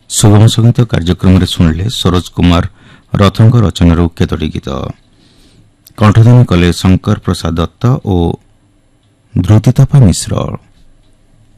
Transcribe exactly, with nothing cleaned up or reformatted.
सुगम संगीत कार्यक्रम रे सुनले सरोज कुमार रथंग रचनार केतोटी गीत कंठदान कले शंकर प्रसाद दत्त और ध्रुतितापा मिश्र।